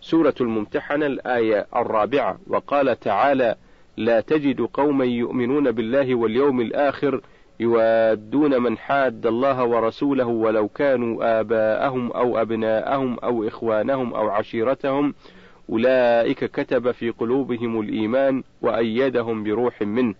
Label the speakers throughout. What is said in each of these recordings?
Speaker 1: سورة الممتحنة الآية 4. وقال تعالى: لا تجد قوما يؤمنون بالله واليوم الآخر يوادون من حاد الله ورسوله ولو كانوا آباءهم أو أبناءهم أو إخوانهم أو عشيرتهم أولئك كتب في قلوبهم الإيمان وأيدهم بروح منه.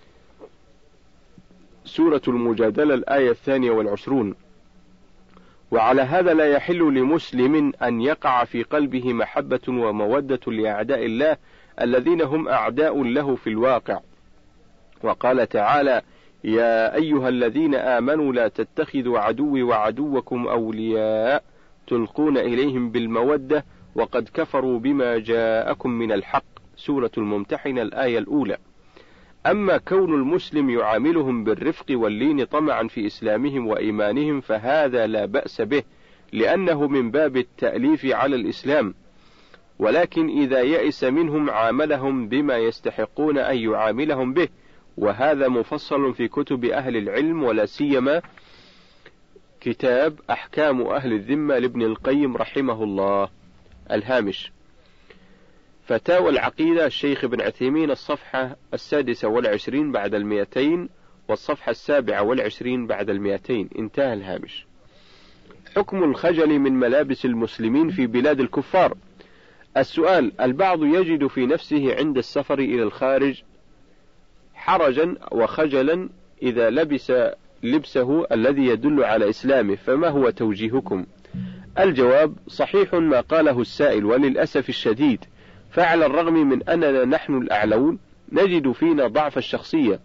Speaker 1: سورة المجادلة الآية 22. وعلى هذا لا يحل لمسلم أن يقع في قلبه محبة ومودة لأعداء الله الذين هم أعداء له في الواقع. وقال تعالى: يا أيها الذين آمنوا لا تتخذوا عدوي وعدوكم أولياء تلقون إليهم بالمودة وقد كفروا بما جاءكم من الحق. سورة الممتحنة الآية 1. أما كون المسلم يعاملهم بالرفق واللين طمعا في إسلامهم وإيمانهم فهذا لا بأس به، لأنه من باب التأليف على الإسلام، ولكن إذا يئس منهم عاملهم بما يستحقون أن يعاملهم به، وهذا مفصل في كتب أهل العلم، ولا سيما كتاب أحكام أهل الذمة لابن القيم رحمه الله. الهامش: فتاوى العقيدة الشيخ ابن عثيمين، الصفحة 26 بعد 200 والصفحة 27 بعد 200. انتهى الهامش. حكم الخجل من ملابس المسلمين في بلاد الكفار. السؤال: البعض يجد في نفسه عند السفر إلى الخارج حرجا وخجلا إذا لبس لبسه الذي يدل على إسلامه، فما هو توجيهكم؟ الجواب: صحيح ما قاله السائل، وللأسف الشديد فعلى الرغم من أننا نحن الأعلون نجد فينا ضعف الشخصية،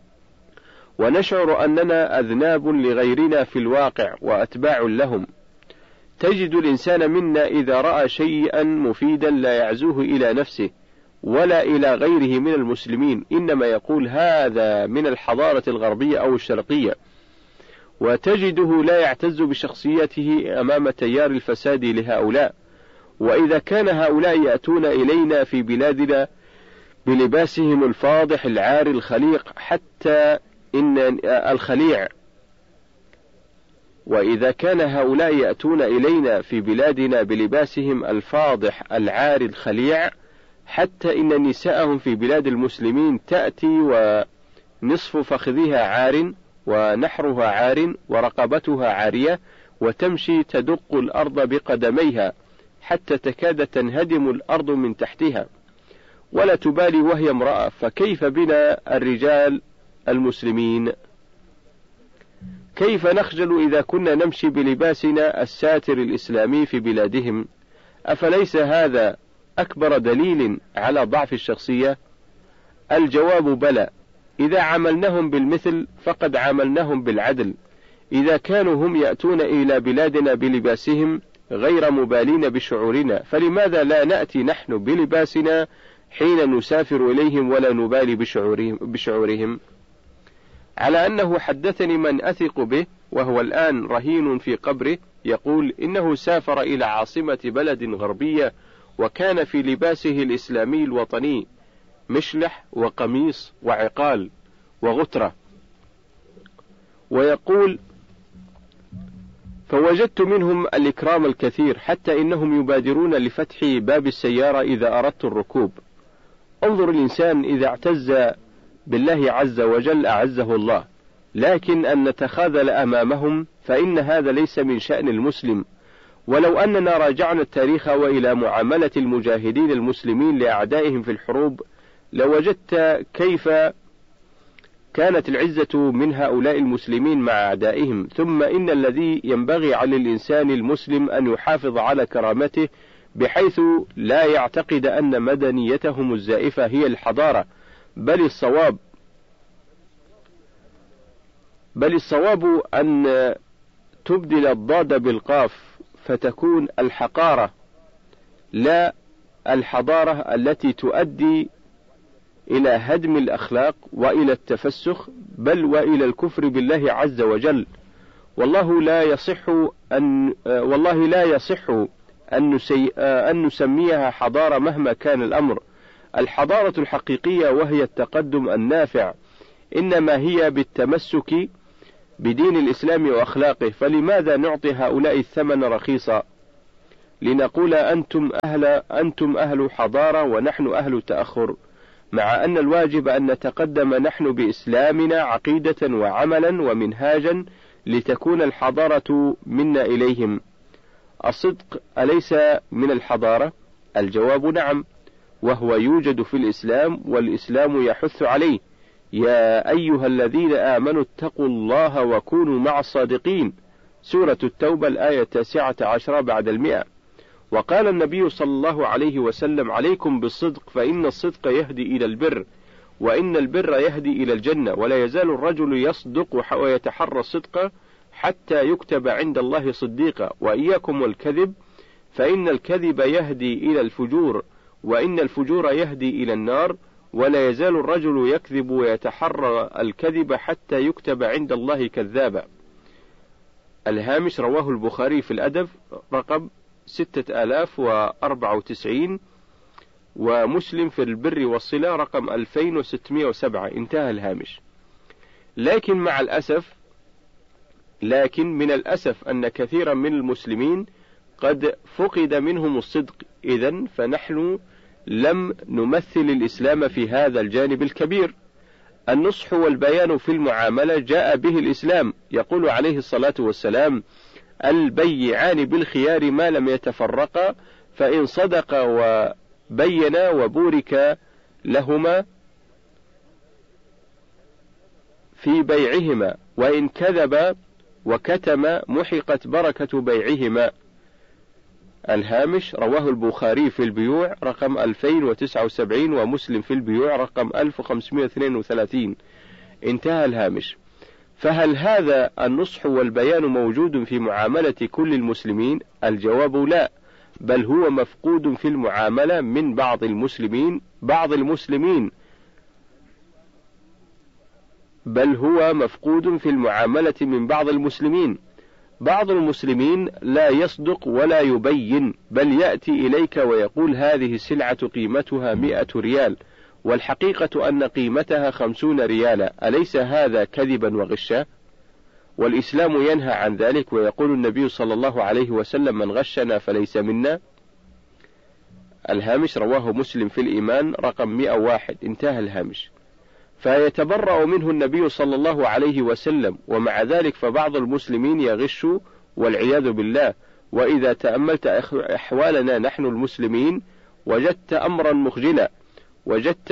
Speaker 1: ونشعر أننا أذناب لغيرنا في الواقع وأتباع لهم. تجد الإنسان منا إذا رأى شيئا مفيدا لا يعزوه إلى نفسه ولا إلى غيره من المسلمين، إنما يقول هذا من الحضارة الغربية أو الشرقية، وتجده لا يعتز بشخصيته أمام تيار الفساد لهؤلاء. وإذا كان هؤلاء يأتون إلينا في بلادنا بلباسهم الفاضح العاري الخليق حتى إن الخليع وإذا كان هؤلاء يأتون إلينا في بلادنا بلباسهم الفاضح العاري الخليع حتى إن نساءهم في بلاد المسلمين تأتي ونصف فخذها عار ونحرها عار ورقبتها عارية وتمشي تدق الأرض بقدميها حتى تكاد تنهدم الأرض من تحتها ولا تبالي وهي امرأة، فكيف بنا الرجال المسلمين؟ كيف نخجل إذا كنا نمشي بلباسنا الساتر الإسلامي في بلادهم؟ أفليس هذا أكبر دليل على ضعف الشخصية؟ الجواب: بلى، إذا عاملناهم بالمثل فقد عاملناهم بالعدل. إذا كانوا هم يأتون إلى بلادنا بلباسهم غير مبالين بشعورنا، فلماذا لا نأتي نحن بلباسنا حين نسافر إليهم ولا نبالي بشعورهم؟ على أنه حدثني من أثق به وهو الآن رهين في قبره يقول إنه سافر إلى عاصمة بلد غربية وكان في لباسه الإسلامي الوطني مشلح وقميص وعقال وغترة، ويقول: فوجدت منهم الإكرام الكثير حتى إنهم يبادرون لفتح باب السيارة إذا أردت الركوب. انظر الإنسان إذا اعتز بالله عز وجل أعزه الله، لكن أن نتخاذل أمامهم فإن هذا ليس من شأن المسلم. ولو أننا راجعنا التاريخ وإلى معاملة المجاهدين المسلمين لأعدائهم في الحروب لوجدت كيف كانت العزة من هؤلاء المسلمين مع أعدائهم. ثم إن الذي ينبغي على الإنسان المسلم أن يحافظ على كرامته بحيث لا يعتقد أن مدنيتهم الزائفة هي الحضارة، بل الصواب أن تبدل الضاد بالقاف فتكون الحقارة لا الحضارة التي تؤدي إلى هدم الأخلاق وإلى التفسخ بل وإلى الكفر بالله عز وجل. والله لا يصح أن نسميها حضارة مهما كان الأمر. الحضارة الحقيقية وهي التقدم النافع إنما هي بالتمسك بدين الإسلام وأخلاقه، فلماذا نعطي هؤلاء الثمن رخيصا؟ لنقول أنتم أهل حضارة ونحن أهل تأخر، مع أن الواجب أن نتقدم نحن بإسلامنا عقيدة وعملا ومنهاجا لتكون الحضارة منا إليهم. الصدق أليس من الحضارة؟ الجواب نعم، وهو يوجد في الإسلام، والإسلام يحث عليه: يا أيها الذين آمنوا اتقوا الله وكونوا مع الصادقين. سورة التوبة الآية 19 بعد 100. وقال النبي صلى الله عليه وسلم: عليكم بالصدق فإن الصدق يهدي إلى البر، وإن البر يهدي إلى الجنة، ولا يزال الرجل يصدق ويتحرى الصدق حتى يكتب عند الله صديقا. وإياكم والكذب، فإن الكذب يهدي إلى الفجور، وإن الفجور يهدي إلى النار، ولا يزال الرجل يكذب ويتحرى الكذب حتى يكتب عند الله كذابا. الهامش: رواه البخاري في الأدب رقم 6094، ومسلم في البر والصلة رقم 2607. انتهى الهامش. لكن من الأسف أن كثيرا من المسلمين قد فقد منهم الصدق، إذن فنحن لم نمثل الإسلام في هذا الجانب الكبير. النصح والبيان في المعاملة جاء به الإسلام، يقول عليه الصلاة والسلام: البيعان بالخيار ما لم يتفرقا، فإن صدقا وبينا وبورك لهما في بيعهما، وإن كذبا وكتما محقت بركة بيعهما. الهامش: رواه البخاري في البيوع رقم 2079، ومسلم في البيوع رقم 1532. انتهى الهامش. فهل هذا النصح والبيان موجود في معاملة كل المسلمين؟ الجواب لا، بل هو مفقود في المعاملة من بعض المسلمين، بعض المسلمين لا يصدق ولا يبين، بل يأتي إليك ويقول: هذه السلعة قيمتها 100 ريال، والحقيقة أن قيمتها 50 ريالا. أليس هذا كذبا وغشا؟ والإسلام ينهى عن ذلك، ويقول النبي صلى الله عليه وسلم: من غشنا فليس منا. الهامش: رواه مسلم في الإيمان رقم 101. انتهى الهامش. فيتبرأ منه النبي صلى الله عليه وسلم، ومع ذلك فبعض المسلمين يغش والعياذ بالله. وإذا تأملت أحوالنا نحن المسلمين وجدت أمرا مخجلا، وجدت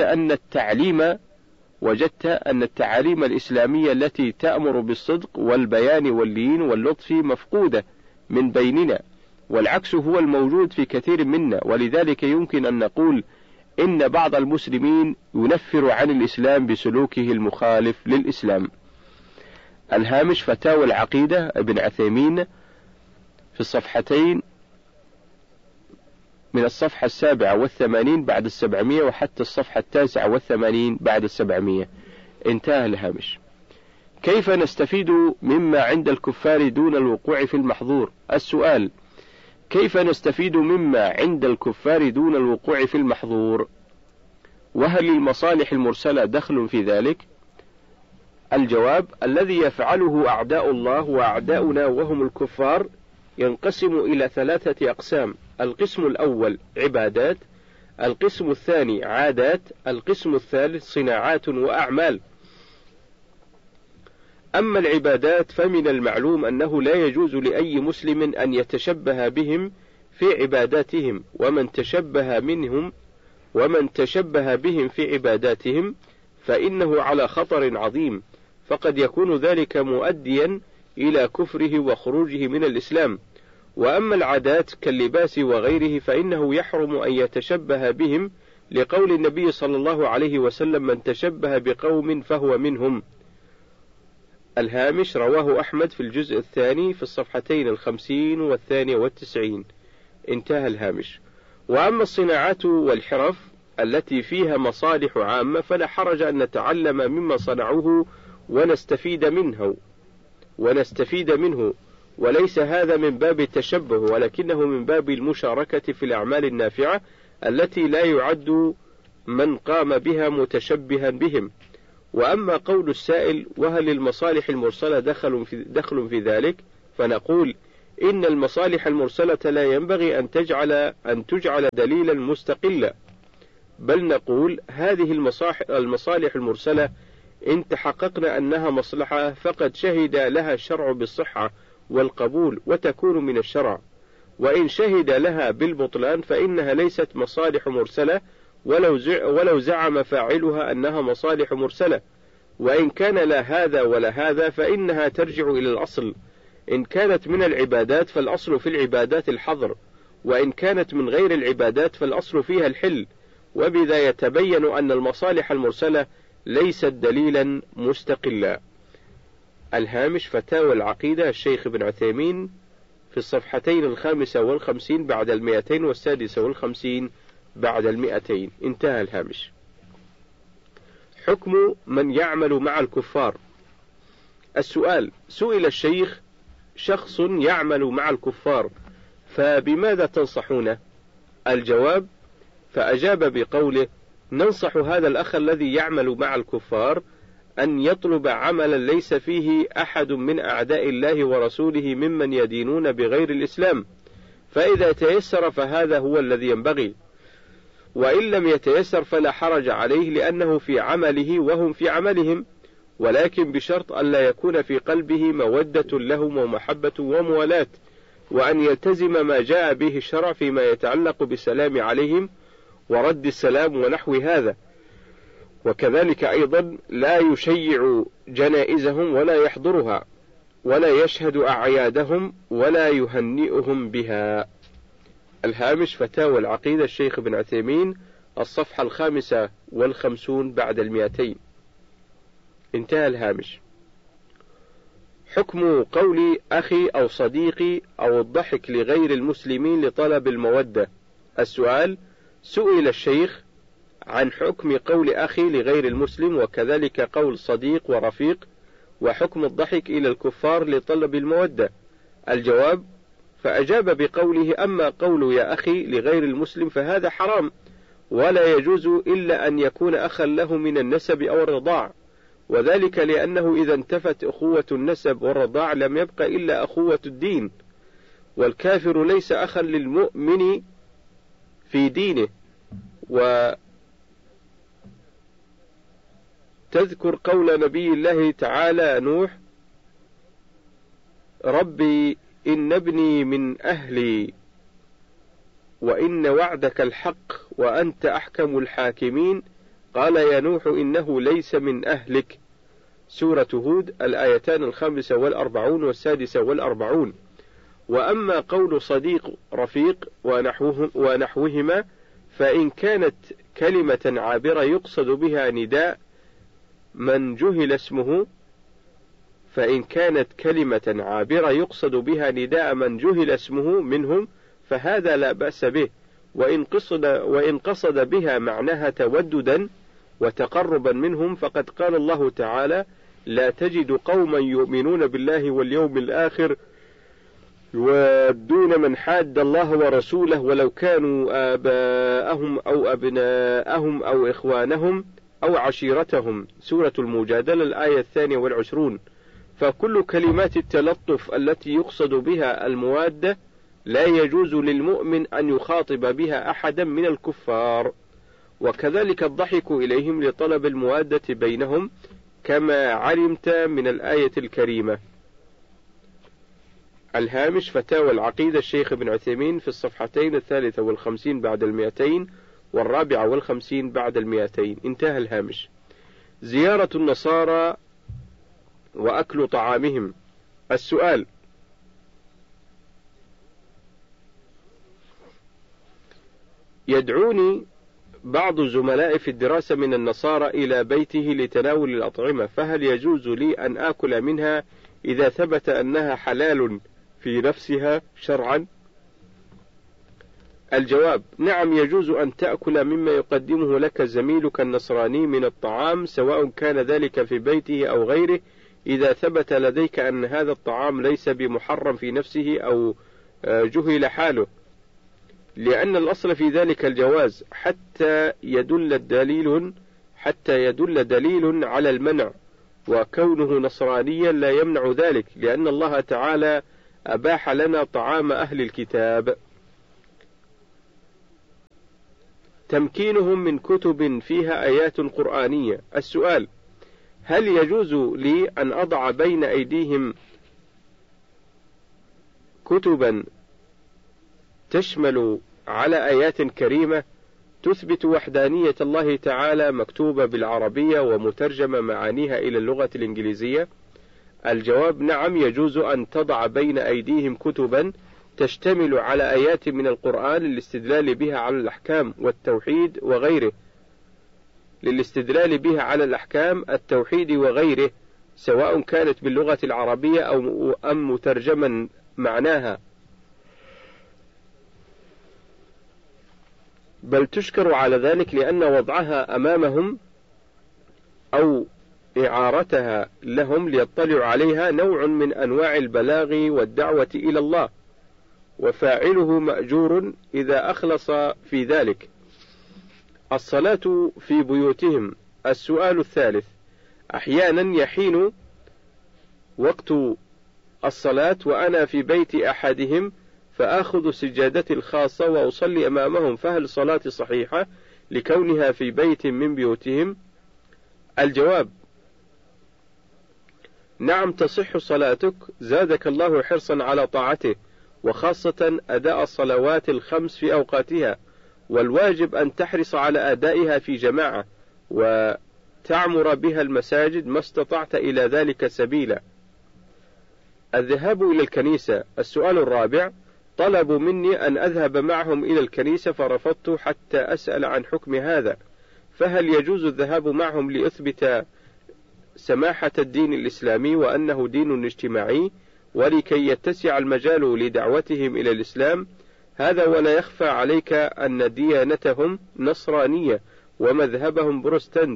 Speaker 1: أن التعاليم الإسلامية التي تأمر بالصدق والبيان واللين واللطف مفقودة من بيننا، والعكس هو الموجود في كثير منا. ولذلك يمكن أن نقول إن بعض المسلمين ينفر عن الإسلام بسلوكه المخالف للإسلام. الهامش: فتاوى العقيدة ابن عثيمين في الصفحتين من الصفحة 87 بعد 700 وحتى الصفحة 89 بعد 700. انتهى الهامش. كيف نستفيد مما عند الكفار دون الوقوع في المحظور؟ السؤال: كيف نستفيد مما عند الكفار دون الوقوع في المحظور؟ وهل المصالح المرسلة دخل في ذلك؟ الجواب: الذي يفعله أعداء الله وأعداؤنا وهم الكفار ينقسم إلى 3 أقسام: القسم الأول عبادات، القسم الثاني عادات، القسم الثالث صناعات وأعمال. أما العبادات فمن المعلوم أنه لا يجوز لأي مسلم أن يتشبه بهم في عباداتهم، ومن تشبه بهم في عباداتهم فإنه على خطر عظيم، فقد يكون ذلك مؤديا إلى كفره وخروجه من الإسلام. وأما العادات كاللباس وغيره فإنه يحرم أن يتشبه بهم، لقول النبي صلى الله عليه وسلم: من تشبه بقوم فهو منهم. الهامش: رواه أحمد في الجزء الثاني في الصفحتين 50 و92. انتهى الهامش. وأما الصناعات والحرف التي فيها مصالح عامة فلا حرج أن نتعلم مما صنعوه ونستفيد منه، وليس هذا من باب التشبه، ولكنه من باب المشاركة في الأعمال النافعة التي لا يعد من قام بها متشبها بهم. وأما قول السائل: وهل المصالح المرسلة دخل في ذلك؟ فنقول: إن المصالح المرسلة لا ينبغي أن تجعل دليلا مستقلا، بل نقول هذه المصالح المرسلة إن تحققنا أنها مصلحة فقد شهد لها الشرع بالصحة والقبول وتكون من الشرع، وإن شهد لها بالبطلان فإنها ليست مصالح مرسلة ولو زعم فاعلها أنها مصالح مرسلة، وإن كان لا هذا ولا هذا فإنها ترجع إلى الأصل. إن كانت من العبادات فالأصل في العبادات الحظر، وإن كانت من غير العبادات فالأصل فيها الحل، وبذا يتبين أن المصالح المرسلة ليست دليلا مستقلا. الهامش فتاوى العقيدة الشيخ ابن عثيمين في الصفحتين 55 بعد 200 و56 بعد 200. انتهى الهامش. حكم من يعمل مع الكفار. السؤال: سئل الشيخ: شخص يعمل مع الكفار فبماذا تنصحونه؟ الجواب: فأجاب بقوله: ننصح هذا الأخ الذي يعمل مع الكفار أن يطلب عملا ليس فيه أحد من أعداء الله ورسوله ممن يدينون بغير الإسلام، فإذا تيسر فهذا هو الذي ينبغي، وإن لم يتيسر فلا حرج عليه لأنه في عمله وهم في عملهم، ولكن بشرط أن لا يكون في قلبه مودة لهم ومحبة وموالاة، وأن يلتزم ما جاء به الشرع فيما يتعلق بالسلام عليهم ورد السلام ونحو هذا، وكذلك أيضا لا يشيع جنائزهم ولا يحضرها ولا يشهد أعيادهم ولا يهنئهم بها. الهامش فتاوى العقيدة الشيخ ابن عثيمين الصفحة 55 بعد 200. انتهى الهامش. حكم قول أخي أو صديقي أو الضحك لغير المسلمين لطلب المودة. السؤال: سئل الشيخ عن حكم قول أخي لغير المسلم وكذلك قول صديق ورفيق، وحكم الضحك إلى الكفار لطلب المودة. الجواب: فأجاب بقوله: أما قول يا أخي لغير المسلم فهذا حرام، ولا يجوز إلا أن يكون أخا له من النسب أو الرضاع، وذلك لأنه إذا انتفت أخوة النسب والرضاع لم يبق إلا أخوة الدين، والكافر ليس أخا للمؤمن في دينه. وتذكر قول نبي الله تعالى نوح: ربي إن ابني من أهلي وإن وعدك الحق وأنت أحكم الحاكمين، قال يا نوح إنه ليس من أهلك. سورة هود الآيتان 45 و46. وأما قول صديق رفيق ونحوهما فإن كانت كلمة عابرة يقصد بها نداء من جهل اسمه منهم فهذا لا بأس به، وإن قصد بها معناها توددا وتقربا منهم فقد قال الله تعالى: لا تجد قوما يؤمنون بالله واليوم الآخر يودون من حاد الله ورسوله ولو كانوا آباءهم أو أبناءهم أو إخوانهم أو عشيرتهم. سورة المجادلة الآية 22. فكل كلمات التلطف التي يقصد بها الموادة لا يجوز للمؤمن أن يخاطب بها أحدا من الكفار، وكذلك الضحك إليهم لطلب الموادة بينهم كما علمت من الآية الكريمة. الهامش فتاوى العقيدة الشيخ ابن عثيمين في الصفحتين 53 بعد 200 و54 بعد 200. انتهى الهامش. زيارة النصارى وأكل طعامهم. السؤال: يدعوني بعض زملائي في الدراسة من النصارى إلى بيته لتناول الأطعمة، فهل يجوز لي أن آكل منها إذا ثبت أنها حلال في نفسها شرعا؟ الجواب: نعم، يجوز أن تأكل مما يقدمه لك زميلك النصراني من الطعام سواء كان ذلك في بيته أو غيره، إذا ثبت لديك أن هذا الطعام ليس بمحرم في نفسه أو جهل حاله، لأن الأصل في ذلك الجواز حتى يدل دليل على المنع، وكونه نصرانيا لا يمنع ذلك، لأن الله تعالى أباح لنا طعام أهل الكتاب. تمكينهم من كتب فيها آيات قرآنية. السؤال: هل يجوز لي أن أضع بين أيديهم كتبا تشمل على آيات كريمة تثبت وحدانية الله تعالى، مكتوبة بالعربية ومترجمة معانيها إلى اللغة الإنجليزية؟ الجواب: نعم، يجوز أن تضع بين أيديهم كتبا تشتمل على آيات من القرآن للاستدلال بها على الأحكام والتوحيد وغيره، التوحيد وغيره، سواء كانت باللغة العربية أو أم مترجما معناها، بل تشكر على ذلك، لأن وضعها أمامهم أو إعارتها لهم ليطلعوا عليها نوع من أنواع البلاغ والدعوة إلى الله، وفاعله مأجور إذا أخلص في ذلك. الصلاة في بيوتهم. السؤال الثالث: أحيانا يحين وقت الصلاة وأنا في بيت أحدهم فآخذ سجادتي الخاصة وأصلي أمامهم، فهل صلاتي صحيحة لكونها في بيت من بيوتهم؟ الجواب: نعم، تصح صلاتك، زادك الله حرصا على طاعته، وخاصة أداء الصلوات الخمس في أوقاتها، والواجب أن تحرص على أدائها في جماعة وتعمر بها المساجد ما استطعت إلى ذلك سبيلا. الذهاب إلى الكنيسة. السؤال الرابع: طلبوا مني أن أذهب معهم إلى الكنيسة فرفضت حتى أسأل عن حكم هذا، فهل يجوز الذهاب معهم لأثبت سماحة الدين الإسلامي وأنه دين اجتماعي، ولكي يتسع المجال لدعوتهم إلى الإسلام؟ هذا ولا يخفى عليك أن ديانتهم نصرانية ومذهبهم بروتستانت،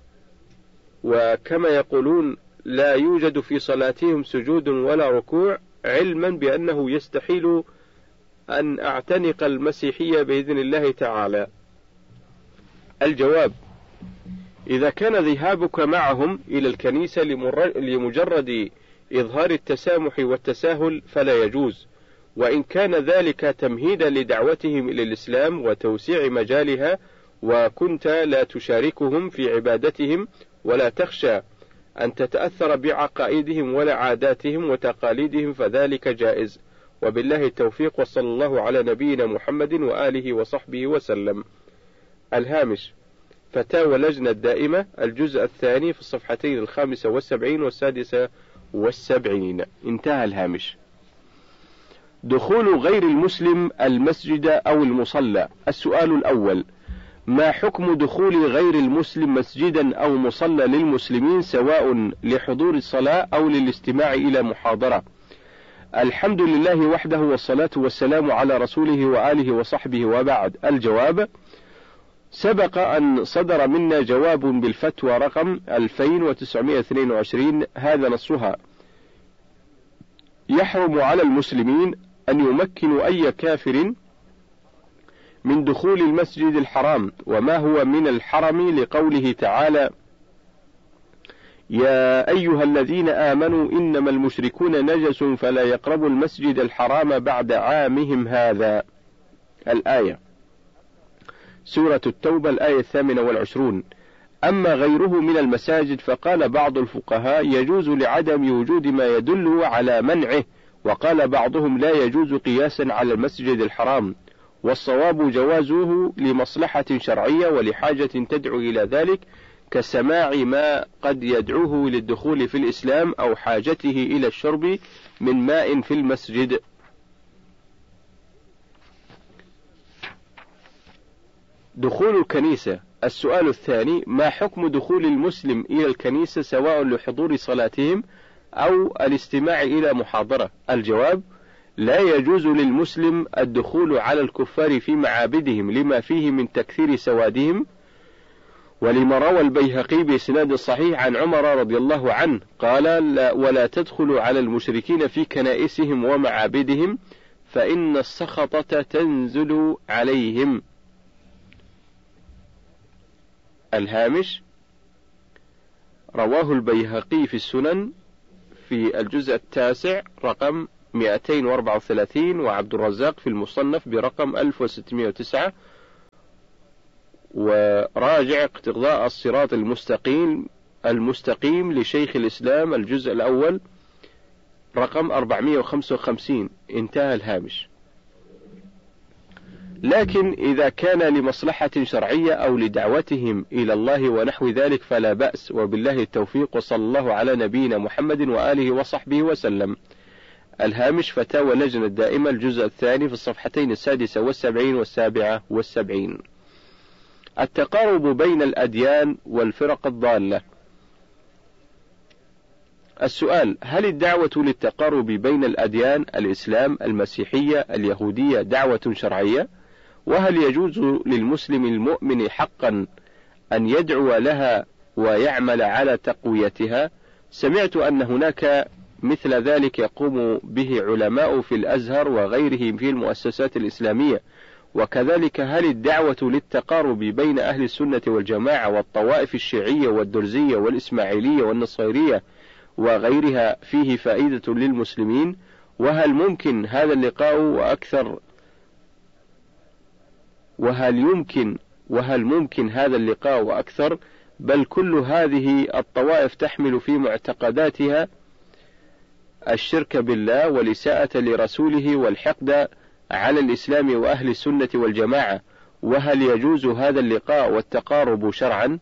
Speaker 1: وكما يقولون لا يوجد في صلاتهم سجود ولا ركوع، علما بأنه يستحيل أن أعتنق المسيحية بإذن الله تعالى. الجواب: إذا كان ذهابك معهم إلى الكنيسة لمجرد إظهار التسامح والتساهل فلا يجوز، وإن كان ذلك تمهيدا لدعوتهم إلى الإسلام وتوسيع مجالها، وكنت لا تشاركهم في عبادتهم ولا تخشى أن تتأثر بعقائدهم ولا عاداتهم وتقاليدهم، فذلك جائز. وبالله التوفيق، وصلى الله على نبينا محمد وآله وصحبه وسلم. الهامش: فتاوى لجنة دائمة، الجزء الثاني، في الصفحتين 75 و76. انتهى الهامش. دخول غير المسلم المسجد أو المصلى. السؤال الأول: ما حكم دخول غير المسلم مسجدا أو مصلى للمسلمين، سواء لحضور الصلاة أو للاستماع إلى محاضرة؟ الحمد لله وحده، والصلاة والسلام على رسوله وآله وصحبه، وبعد. الجواب: سبق أن صدر منا جواب بالفتوى رقم 2922، هذا نصها: يحرم على المسلمين أن يمكنوا أي كافر من دخول المسجد الحرام وما هو من الحرم، لقوله تعالى: يا أيها الذين آمنوا إنما المشركون نجس فلا يقربوا المسجد الحرام بعد عامهم هذا. الآية، سورة التوبة، الآية 28. أما غيره من المساجد فقال بعض الفقهاء يجوز لعدم وجود ما يدل على منعه، وقال بعضهم لا يجوز قياسا على المسجد الحرام، والصواب جوازه لمصلحة شرعية ولحاجة تدعو إلى ذلك، كسماع ما قد يدعوه للدخول في الإسلام أو حاجته إلى الشرب من ماء في المسجد. دخول الكنيسة. السؤال الثاني: ما حكم دخول المسلم إلى الكنيسة سواء لحضور صلاتهم أو الاستماع إلى محاضرة؟ الجواب: لا يجوز للمسلم الدخول على الكفار في معابدهم لما فيه من تكثير سوادهم، ولما روى البيهقي بإسناد صحيح عن عمر رضي الله عنه قال: ولا تدخلوا على المشركين في كنائسهم ومعابدهم فإن السخطة تنزل عليهم. الهامش: رواه البيهقي في السنن في الجزء 9 رقم 234 وعبد الرزاق في المصنف برقم 1609. وراجع اقتضاء الصراط المستقيم لشيخ الإسلام الجزء الأول رقم 455. انتهى الهامش. لكن إذا كان لمصلحة شرعية أو لدعوتهم إلى الله ونحو ذلك فلا بأس، وبالله التوفيق، وصلى الله على نبينا محمد وآله وصحبه وسلم. الهامش فتاوى اللجنة الدائمة الجزء الثاني في الصفحتين 76 و77. التقارب بين الأديان والفرق الضالة. السؤال: هل الدعوة للتقارب بين الأديان الإسلام، المسيحية، اليهودية دعوة شرعية؟ وهل يجوز للمسلم المؤمن حقا أن يدعو لها ويعمل على تقويتها؟ سمعت أن هناك مثل ذلك يقوم به علماء في الأزهر وغيرهم في المؤسسات الإسلامية. وكذلك هل الدعوة للتقارب بين أهل السنة والجماعة والطوائف الشيعية والدرزية والإسماعيلية والنصيرية وغيرها فيه فائدة للمسلمين؟ وهل ممكن هذا اللقاء وأكثر وهل ممكن هذا اللقاء وأكثر؟ بل كل هذه الطوائف تحمل في معتقداتها الشرك بالله والإساءة لرسوله والحقد على الإسلام وأهل السنة والجماعة. وهل يجوز هذا اللقاء والتقارب شرعا؟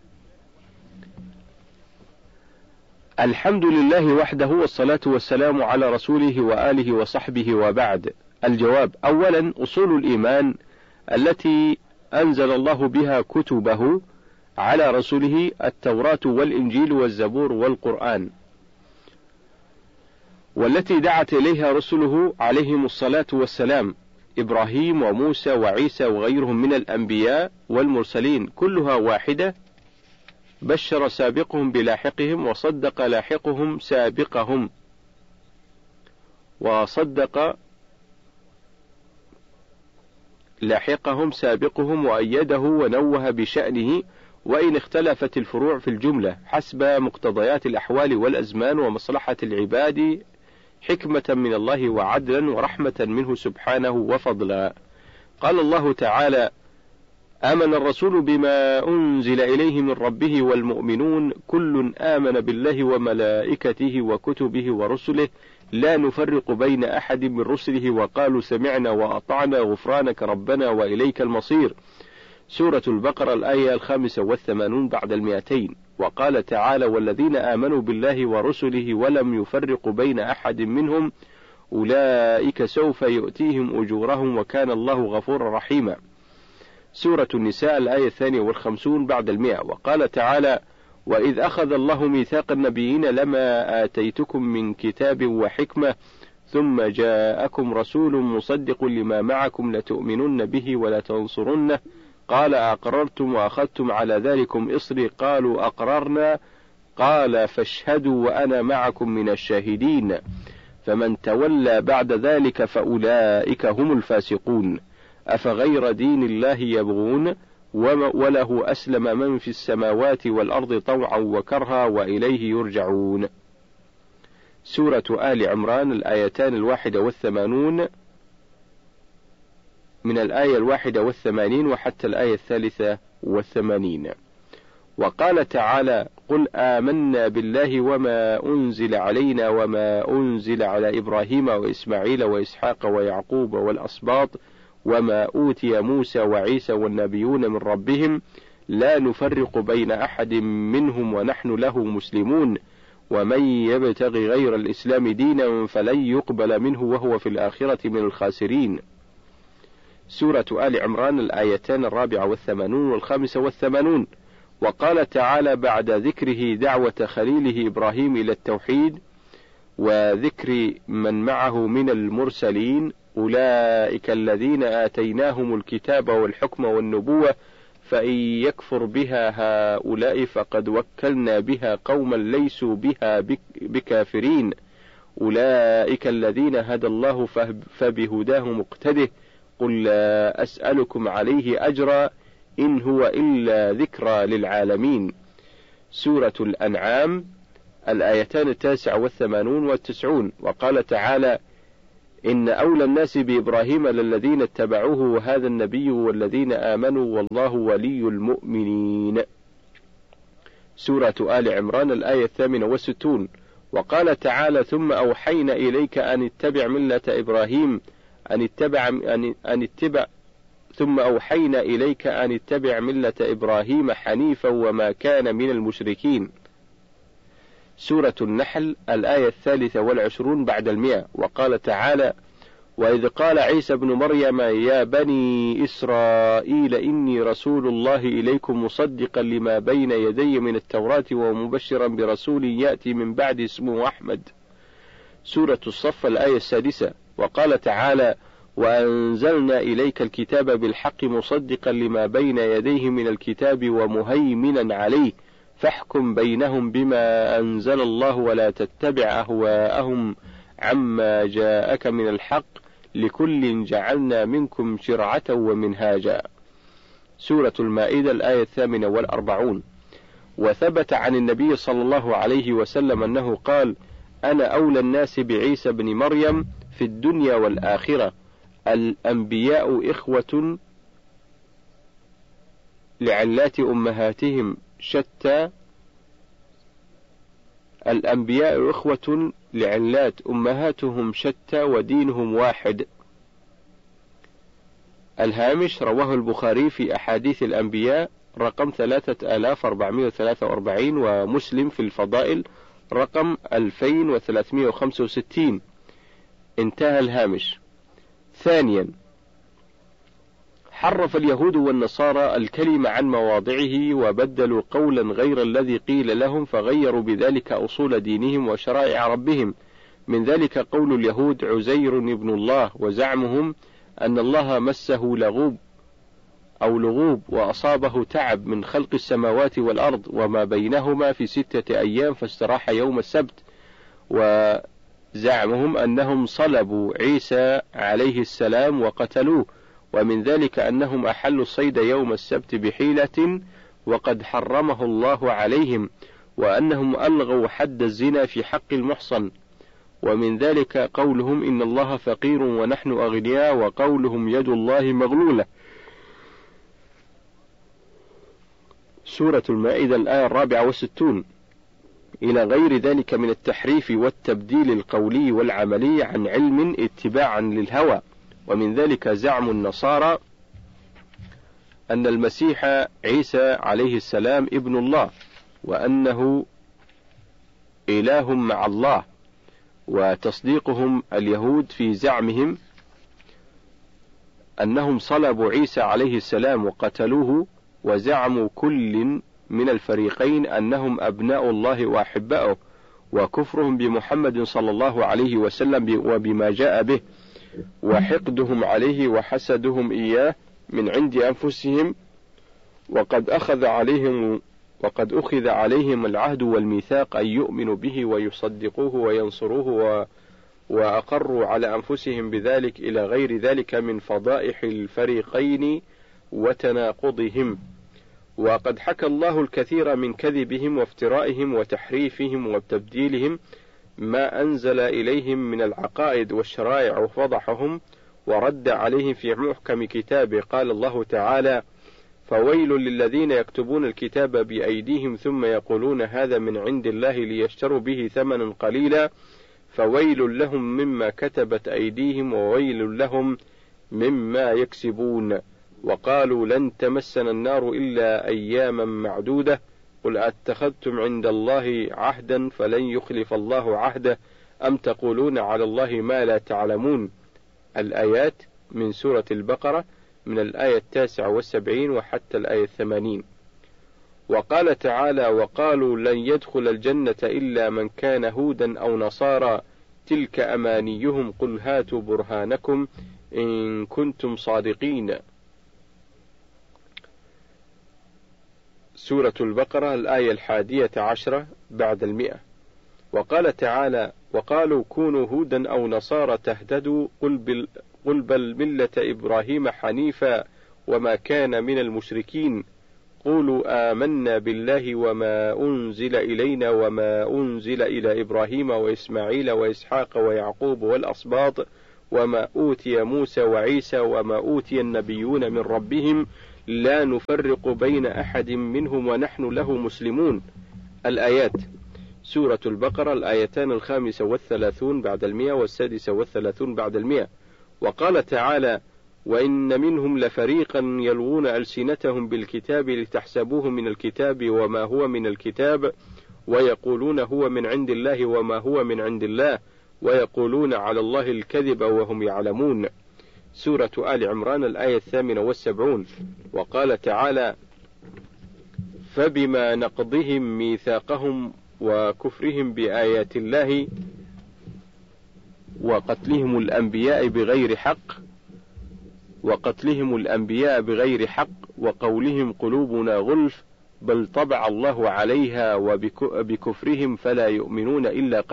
Speaker 1: الحمد لله وحده، والصلاة والسلام على رسوله وآله وصحبه، وبعد. الجواب: أولا، أصول الإيمان التي أنزل الله بها كتبه على رسله التوراة والإنجيل والزبور والقرآن، والتي دعت إليها رسله عليهم الصلاة والسلام، إبراهيم وموسى وعيسى وغيرهم من الأنبياء والمرسلين، كلها واحدة. بشر سابقهم بلاحقهم، وصدق لاحقهم سابقهم، وأيده ونوه بشأنه، وإن اختلفت الفروع في الجملة حسب مقتضيات الأحوال والأزمان ومصلحة العباد، حكمة من الله وعدلا ورحمة منه سبحانه وفضلا. قال الله تعالى: آمن الرسول بما أنزل إليه من ربه والمؤمنون كل آمن بالله وملائكته وكتبه ورسله لا نفرق بين أحد من رسله وقالوا سمعنا وأطعنا غفرانك ربنا وإليك المصير. سورة البقرة الآية 85 بعد 200. وقال تعالى: والذين آمنوا بالله ورسله ولم يفرقوا بين أحد منهم أولئك سوف يؤتيهم أجورهم وكان الله غفورا رحيما. سورة النساء الآية 52 بعد 100. وقال تعالى: وإذ أخذ الله ميثاق النبيين لما آتيتكم من كتاب وحكمة ثم جاءكم رسول مصدق لما معكم لتؤمنن به ولتنصرنه قال أقررتم وأخذتم على ذلكم إصري قالوا أقررنا قال فاشهدوا وأنا معكم من الشاهدين فمن تولى بعد ذلك فأولئك هم الفاسقون. أفغير دين الله يبغون وله أسلم من في السماوات والأرض طوعا وكرها وإليه يرجعون. سورة آل عمران الآيتان 81 من الآية 81 وحتى الآية 83. وقال تعالى: قل آمنا بالله وما أنزل علينا وما أنزل على إبراهيم وإسماعيل وإسحاق ويعقوب والأسباط وما أوتي موسى وعيسى والنبيون من ربهم لا نفرق بين أحد منهم ونحن له مسلمون ومن يبتغي غير الإسلام دينا فلن يقبل منه وهو في الآخرة من الخاسرين. سورة آل عمران الآيتان 84 و85. وقال تعالى بعد ذكره دعوة خليله إبراهيم إلى التوحيد وذكر من معه من المرسلين: أولئك الذين آتيناهم الكتاب والحكم والنبوة فإن يكفر بها هؤلاء فقد وكلنا بها قوما ليسوا بها بكافرين أولئك الذين هدى الله فبهداه مقتده قل لا أسألكم عليه أجرا إن هو إلا ذكرى للعالمين. سورة الأنعام الآيتان 89 و90. وقال تعالى: إن أولى الناس بإبراهيم للذين اتبعوه وهذا النبي والذين آمنوا والله ولي المؤمنين. سورة آل عمران الآية 68. وقال تعالى: ثم أوحينا إليك أن اتبع ملة إبراهيم ثم أوحينا إليك أن اتبع ملة إبراهيم حنيفا وما كان من المشركين. سورة النحل الآية 23 بعد 100. وقال تعالى: وإذ قال عيسى ابن مريم يا بني إسرائيل إني رسول الله إليكم مصدقا لما بين يدي من التوراة ومبشرا برسول يأتي من بعد اسمه أحمد. سورة الصف الآية 6. وقال تعالى: وأنزلنا إليك الكتاب بالحق مصدقا لما بين يديه من الكتاب ومهيمنا عليه فاحكم بينهم بما أنزل الله ولا تتبع أهواءهم عما جاءك من الحق لكل جعلنا منكم شرعة ومنهاجا. سورة المائدة الآية 48. وثبت عن النبي صلى الله عليه وسلم أنه قال: أنا أولى الناس بعيسى بن مريم في الدنيا والآخرة، الأنبياء إخوة لعلات أمهاتهم شتى الأنبياء إخوة لعلات أمهاتهم شتى ودينهم واحد. الهامش: رواه البخاري في أحاديث الأنبياء رقم 3443 ومسلم في الفضائل رقم 2365. انتهى الهامش. ثانيا، حرف اليهود والنصارى الكلمة عن مواضعه وبدلوا قولا غير الذي قيل لهم فغيروا بذلك أصول دينهم وشرائع ربهم. من ذلك قول اليهود عزير ابن الله، وزعمهم أن الله مسه لغوب وأصابه تعب من خلق السماوات والأرض وما بينهما في 6 أيام فاستراح يوم السبت. وزعمهم أنهم صلبوا عيسى عليه السلام وقتلوه. ومن ذلك أنهم أحلوا الصيد يوم السبت بحيلة وقد حرمه الله عليهم، وأنهم ألغوا حد الزنا في حق المحصن. ومن ذلك قولهم إن الله فقير ونحن أغنياء، وقولهم يد الله مغلولة. سورة المائدة الآية 64. إلى غير ذلك من التحريف والتبديل القولي والعملي عن علم اتباعا للهوى. ومن ذلك زعم النصارى أن المسيح عيسى عليه السلام ابن الله، وأنه إله مع الله، وتصديقهم اليهود في زعمهم أنهم صلبوا عيسى عليه السلام وقتلوه، وزعموا كل من الفريقين أنهم أبناء الله وأحباؤه، وكفرهم بمحمد صلى الله عليه وسلم وبما جاء به، وحقدهم عليه وحسدهم إياه من عند أنفسهم، وقد أخذ عليهم العهد والميثاق أن يؤمنوا به ويصدقوه وينصروه، وأقروا على أنفسهم بذلك إلى غير ذلك من فضائح الفريقين وتناقضهم. وقد حكى الله الكثير من كذبهم وافترائهم وتحريفهم وتبديلهم ما أنزل إليهم من العقائد والشرائع، وفضحهم ورد عليهم في محكم كتابه. قال الله تعالى: فويل للذين يكتبون الكتاب بأيديهم ثم يقولون هذا من عند الله ليشتروا به ثمنا قليلا فويل لهم مما كتبت أيديهم وويل لهم مما يكسبون. وقالوا لن تمسنا النار إلا أياما معدودة قل أتخذتم عند الله عهدا فلن يخلف الله عهده أم تقولون على الله ما لا تعلمون. الآيات من سورة البقرة من الآية 79 وحتى الآية 80. وقال تعالى: وقالوا لن يدخل الجنة إلا من كان هودا أو نصارى تلك أمانيهم قل هاتوا برهانكم إن كنتم صادقين. سورة البقرة الآية 11 بعد 100. وقال تعالى: وقالوا كونوا هودا أو نصارى تهتدوا قل بل ملة إبراهيم حنيفا وما كان من المشركين قولوا آمنا بالله وما أنزل إلينا وما أنزل إلى إبراهيم وإسماعيل وإسحاق ويعقوب والأسباط وما أوتي موسى وعيسى وما أوتي النبيون من ربهم لا نفرق بين أحد منهم ونحن له مسلمون. الآيات. سورة البقرة الآيتان 35 بعد 100 و36 بعد 100. وقال تعالى: وإن منهم لفريقا يلوون ألسنتهم بالكتاب لتحسبوه من الكتاب وما هو من الكتاب ويقولون هو من عند الله وما هو من عند الله ويقولون على الله الكذب وهم يعلمون. سورة آل عمران الآية 78. وقال تعالى: فبما نقضهم ميثاقهم وكفرهم بآيات الله وقتلهم الأنبياء بغير حق وقولهم قلوبنا غلف بل طبع الله عليها وبكفرهم فلا يؤمنون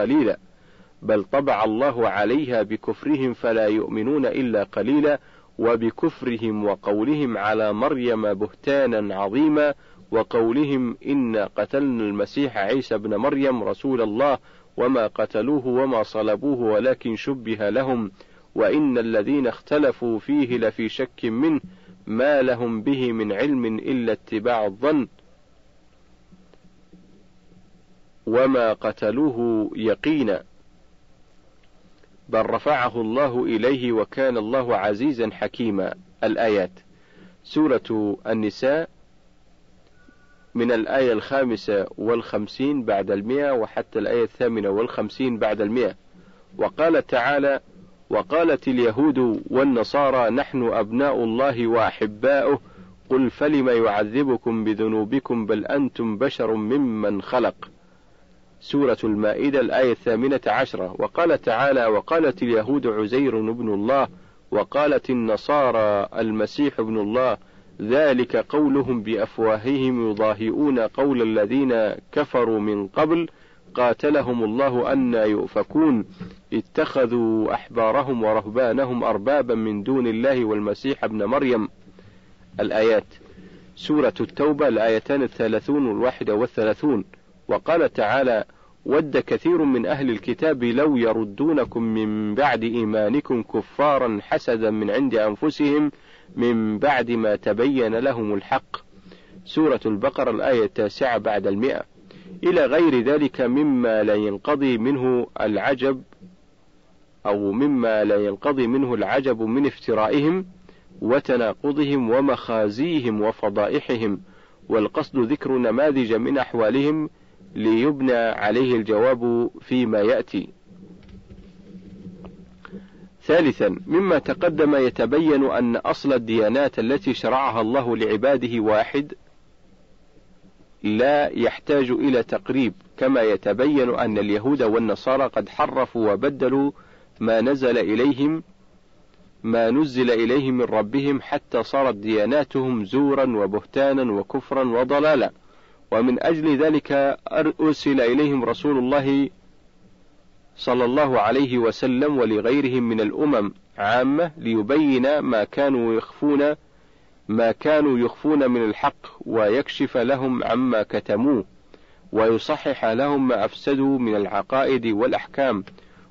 Speaker 1: إلا قليلا وبكفرهم وقولهم على مريم بهتانا عظيما وقولهم إنا قتلنا المسيح عيسى ابن مريم رسول الله وما قتلوه وما صلبوه ولكن شبه لهم وإن الذين اختلفوا فيه لفي شك منه ما لهم به من علم إلا اتباع الظن وما قتلوه يقينا بل رفعه الله إليه وكان الله عزيزا حكيما. الآيات. سورة النساء من الآية 55 بعد 100 وحتى الآية 58 بعد 100. وقال تعالى: وقالت اليهود والنصارى نحن أبناء الله وأحباؤه قل فلم يعذبكم بذنوبكم بل أنتم بشر ممن خلق. سورة المائدة الآية 18. وقال تعالى: وقالت اليهود عزير ابن الله وقالت النصارى المسيح ابن الله ذلك قولهم بأفواههم يضاهئون قول الذين كفروا من قبل قاتلهم الله أنى يؤفكون اتخذوا أحبارهم ورهبانهم أربابا من دون الله والمسيح ابن مريم. الآيات. سورة التوبة الآيتان 30 و31. وقال تعالى: ود كثير من أهل الكتاب لو يردونكم من بعد إيمانكم كفارا حسدا من عند أنفسهم من بعد ما تبين لهم الحق. سورة البقرة الآية 9 بعد 100. إلى غير ذلك مما لا ينقضي منه العجب من افترائهم وتناقضهم ومخازيهم وفضائحهم، والقصد ذكر نماذج من أحوالهم ليبنى عليه الجواب فيما يأتي. ثالثا، مما تقدم يتبين أن أصل الديانات التي شرعها الله لعباده واحد لا يحتاج إلى تقريب، كما يتبين أن اليهود والنصارى قد حرفوا وبدلوا ما نزل إليهم من ربهم حتى صارت دياناتهم زورا وبهتانا وكفرا وضلالا. ومن أجل ذلك أرسل إليهم رسول الله صلى الله عليه وسلم ولغيرهم من الأمم عامة ليبين ما كانوا يخفون من الحق ويكشف لهم عما كتموه ويصحح لهم ما أفسدوا من العقائد والأحكام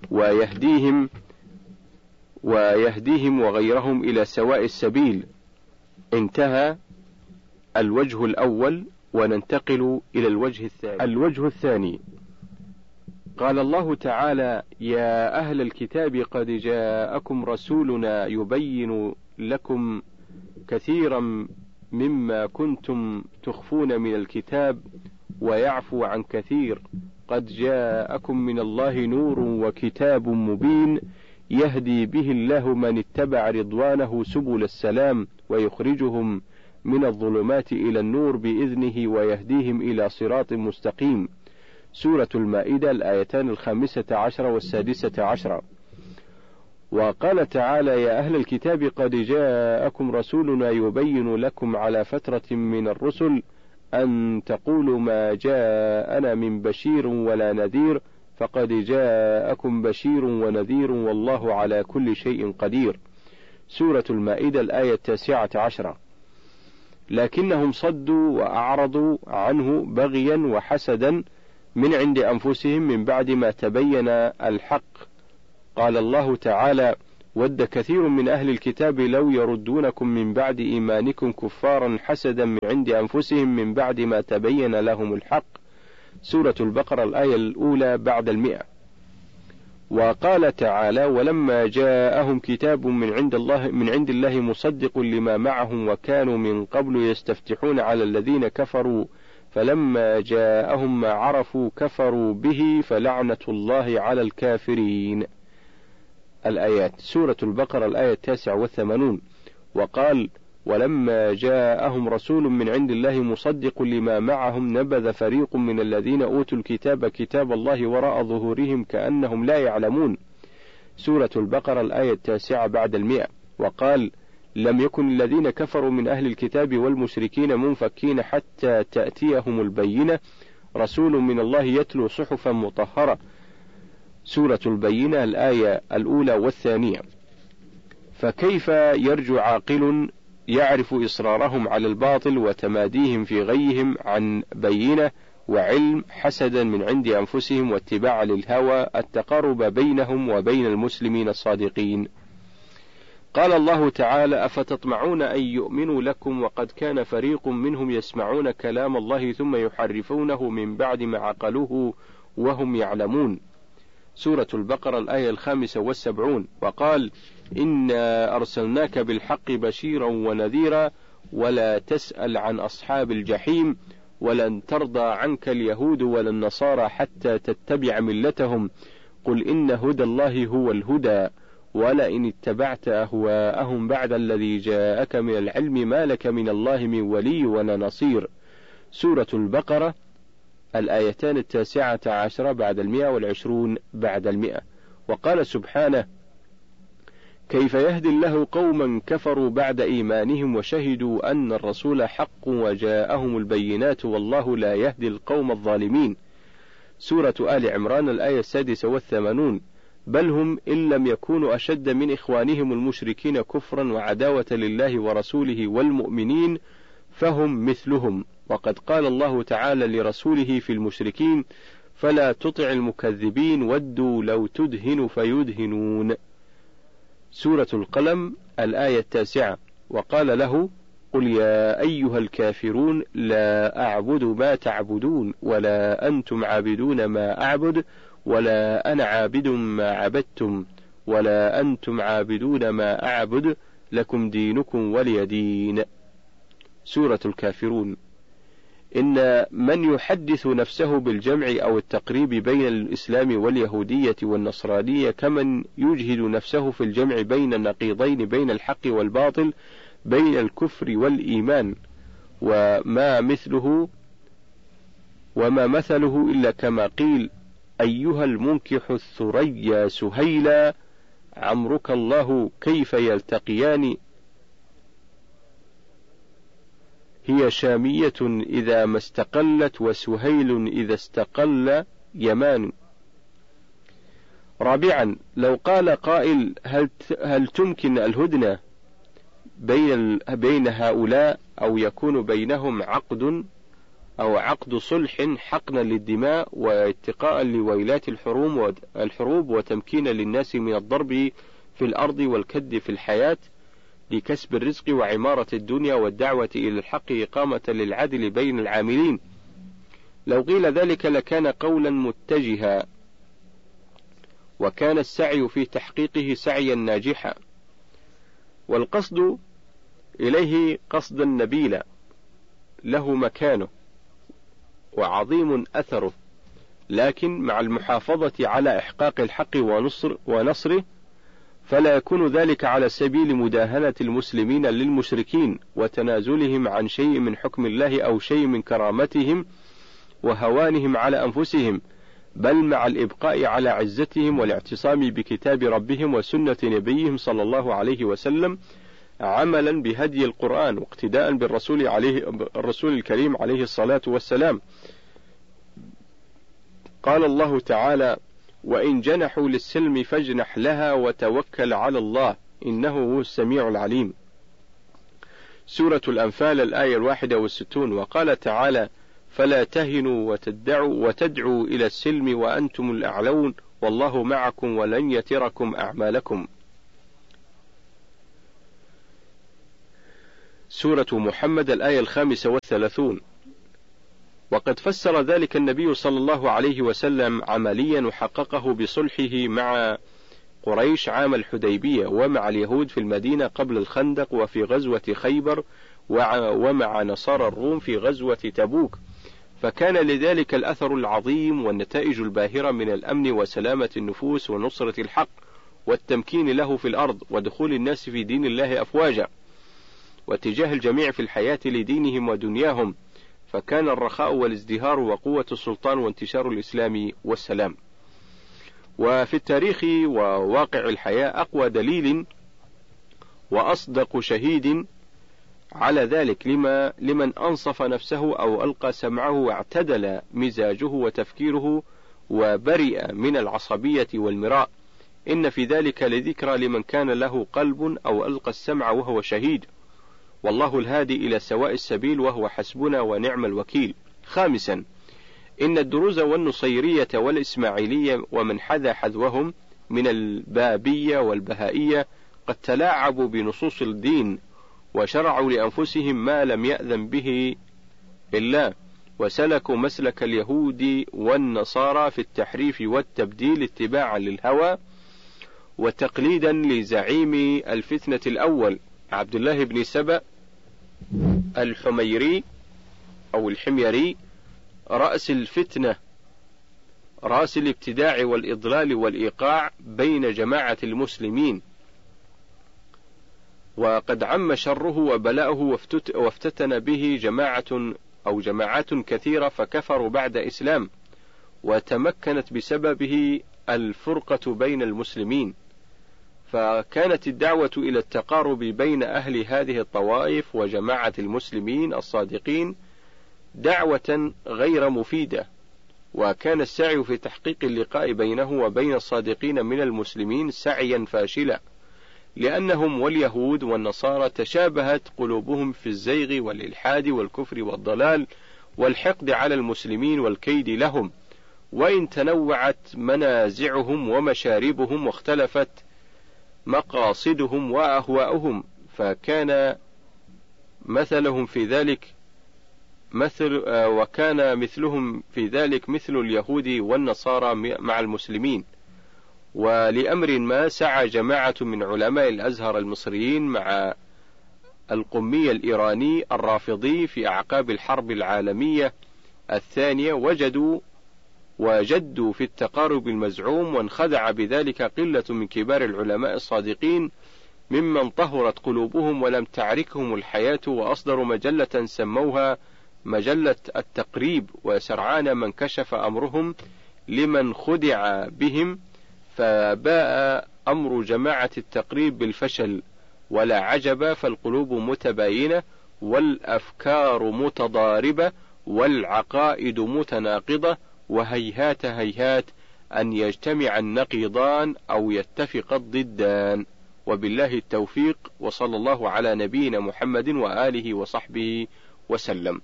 Speaker 1: ويهديهم وغيرهم إلى سواء السبيل. انتهى الوجه الأول، وننتقل إلى الوجه الثاني. قال الله تعالى: يا أهل الكتاب قد جاءكم رسولنا يبين لكم كثيرا مما كنتم تخفون من الكتاب ويعفو عن كثير، قد جاءكم من الله نور وكتاب مبين يهدي به الله من اتبع رضوانه سبل السلام ويخرجهم من الظلمات إلى النور بإذنه ويهديهم إلى صراط مستقيم. سورة المائدة الآيتان 15 و16. وقال تعالى: يا أهل الكتاب قد جاءكم رسولنا يبين لكم على فترة من الرسل أن تقولوا ما جاءنا من بشير ولا نذير فقد جاءكم بشير ونذير والله على كل شيء قدير. سورة المائدة الآية 19. لكنهم صدوا وأعرضوا عنه بغيا وحسدا من عند أنفسهم من بعد ما تبين الحق. قال الله تعالى: ود كثير من أهل الكتاب لو يردونكم من بعد إيمانكم كفارا حسدا من عند أنفسهم من بعد ما تبين لهم الحق. سورة البقرة الآية الأولى بعد 100. وقال تعالى: ولما جاءهم كتاب من عند الله مصدق لما معهم وكانوا من قبل يستفتحون على الذين كفروا فلما جاءهم ما عرفوا كفروا به فلعنة الله على الكافرين. الآيات. سورة البقرة الآية 89. وقال: ولما جاءهم رسول من عند الله مصدق لما معهم نبذ فريق من الذين أوتوا الكتاب كتاب الله وراء ظهورهم كأنهم لا يعلمون. سورة البقرة الآية 9 بعد 100. وقال: لم يكن الذين كفروا من أهل الكتاب والمشركين منفكين حتى تأتيهم البينة رسول من الله يتلو صحفا مطهرة. سورة البينة الآية الأولى والثانية. فكيف يرجو عاقل يعرف إصرارهم على الباطل وتماديهم في غيهم عن بينة وعلم حسدا من عند أنفسهم واتباع للهوى التقارب بينهم وبين المسلمين الصادقين؟ قال الله تعالى: أفتطمعون أن يؤمنوا لكم وقد كان فريق منهم يسمعون كلام الله ثم يحرفونه من بعد ما عقلوه وهم يعلمون. سورة البقرة الآية 75. وقال: إنا أرسلناك بالحق بشيرا ونذيرا ولا تسأل عن أصحاب الجحيم ولن ترضى عنك اليهود ولا النصارى حتى تتبع ملتهم قل إن هدى الله هو الهدى ولئن اتبعت أهواءهم بعد الذي جاءك من العلم ما لك من الله من ولي ولا نصير. سورة البقرة الآيتان 19 بعد 120 بعد 100. وقال سبحانه: كيف يهدي الله قوما كفروا بعد إيمانهم وشهدوا أن الرسول حق وجاءهم البينات والله لا يهدي القوم الظالمين. سورة آل عمران الآية 86. بل هم إن لم يكونوا أشد من إخوانهم المشركين كفرا وعداوة لله ورسوله والمؤمنين فهم مثلهم. وقد قال الله تعالى لرسوله في المشركين: فلا تطع المكذبين ودوا لو تدهن فيدهنون. سورة القلم الآية 9. وقال له: قل يا أيها الكافرون لا أعبد ما تعبدون ولا أنتم عابدون ما أعبد ولا أنا عابد ما عبدتم ولا أنتم عابدون ما أعبد لكم دينكم ولي دين. سورة الكافرون. إن من يحدث نفسه بالجمع أو التقريب بين الإسلام واليهودية والنصرانية كمن يجهد نفسه في الجمع بين النقيضين بين الحق والباطل بين الكفر والإيمان وما مثله إلا كما قيل: أيها المنكح الثريا سهيلا عمرك الله كيف يلتقيان هي شامية إذا ما استقلت وسهيل إذا استقل يمان. رابعا: لو قال قائل هل تمكن الهدنة بين هؤلاء أو يكون بينهم عقد صلح حقنا للدماء واتقاء لويلات الحروب وتمكين للناس من الضرب في الأرض والكد في الحياة لكسب الرزق وعمارة الدنيا والدعوة إلى الحق إقامة للعدل بين العاملين، لو قيل ذلك لكان قولا متجها وكان السعي في تحقيقه سعيا ناجحا، والقصد إليه قصدا نبيلا له مكانه وعظيم أثره، لكن مع المحافظة على إحقاق الحق ونصره فلا يكون ذلك على سبيل مداهنة المسلمين للمشركين وتنازلهم عن شيء من حكم الله أو شيء من كرامتهم وهوانهم على أنفسهم، بل مع الإبقاء على عزتهم والاعتصام بكتاب ربهم وسنة نبيهم صلى الله عليه وسلم عملا بهدي القرآن واقتداء الرسول الكريم عليه الصلاة والسلام. قال الله تعالى: وإن جنحوا للسلم فاجنح لها وتوكل على الله إنه هو السميع العليم. سورة الأنفال الآية 61. وقال تعالى: فلا تهنوا وتدعوا إلى السلم وأنتم الأعلون والله معكم ولن يتركم أعمالكم. سورة محمد الآية 35. وقد فسر ذلك النبي صلى الله عليه وسلم عمليا وحققه بصلحه مع قريش عام الحديبية، ومع اليهود في المدينة قبل الخندق، وفي غزوة خيبر، ومع نصارى الروم في غزوة تبوك، فكان لذلك الأثر العظيم والنتائج الباهرة من الأمن وسلامة النفوس ونصرة الحق والتمكين له في الأرض ودخول الناس في دين الله أفواجا، واتجاه الجميع في الحياة لدينهم ودنياهم، فكان الرخاء والازدهار وقوة السلطان وانتشار الإسلام والسلام. وفي التاريخ وواقع الحياة أقوى دليل وأصدق شهيد على ذلك لمن أنصف نفسه أو ألقى سمعه واعتدل مزاجه وتفكيره وبرئ من العصبية والمراء، إن في ذلك لذكرى لمن كان له قلب أو ألقى السمع وهو شهيد، والله الهادي إلى سواء السبيل وهو حسبنا ونعم الوكيل. 5. إن الدروز والنصيرية والإسماعيلية ومن حذا حذوهم من البابية والبهائية قد تلاعبوا بنصوص الدين وشرعوا لأنفسهم ما لم يأذن به الله، وسلكوا مسلك اليهود والنصارى في التحريف والتبديل اتباعا للهوى وتقليدا لزعيم الفتنة الأول عبد الله بن سبأ الحميري أو الحميري، رأس الفتنة، رأس الابتداع والإضلال والإيقاع بين جماعة المسلمين، وقد عم شره وبلاؤه وافتتن به جماعات كثيرة فكفروا بعد إسلام، وتمكنت بسببه الفرقة بين المسلمين، فكانت الدعوة إلى التقارب بين أهل هذه الطوائف وجماعة المسلمين الصادقين دعوة غير مفيدة، وكان السعي في تحقيق اللقاء بينه وبين الصادقين من المسلمين سعيا فاشلا، لأنهم واليهود والنصارى تشابهت قلوبهم في الزيغ والإلحاد والكفر والضلال والحقد على المسلمين والكيد لهم، وإن تنوعت منازعهم ومشاربهم واختلفت مقاصدهم وأهواؤهم، فكان مثلهم في ذلك وكان مثلهم في ذلك مثل اليهود والنصارى مع المسلمين. ولأمر ما سعى جماعة من علماء الأزهر المصريين مع القمي الإيراني الرافضي في أعقاب الحرب العالمية الثانية، وجدوا في التقارب المزعوم، وانخدع بذلك قلة من كبار العلماء الصادقين ممن طهرت قلوبهم ولم تعركهم الحياة، وأصدروا مجلة سموها مجلة التقريب، وسرعان من كشف أمرهم لمن خدع بهم، فباء أمر جماعة التقريب بالفشل، ولا عجب، فالقلوب متباينة والأفكار متضاربة والعقائد متناقضة، وهيهات هيهات أن يجتمع النقيضان أو يتفق الضدان، وبالله التوفيق، وصلى الله على نبينا محمد وآله وصحبه وسلم.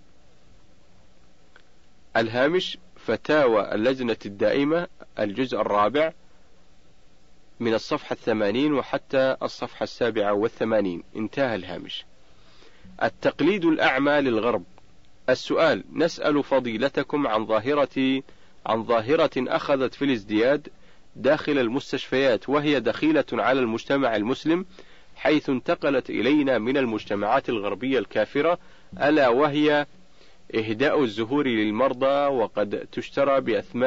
Speaker 1: الهامش: فتاوى اللجنة الدائمة، الجزء 4 من الصفحة 80 وحتى الصفحة 87. انتهى الهامش. التقليد الأعمى للغرب. السؤال: نسأل فضيلتكم عن ظاهرة أخذت في الازدياد داخل المستشفيات، وهي دخيلة على المجتمع المسلم، حيث انتقلت إلينا من المجتمعات الغربية الكافرة، ألا وهي إهداء الزهور للمرضى، وقد تشترى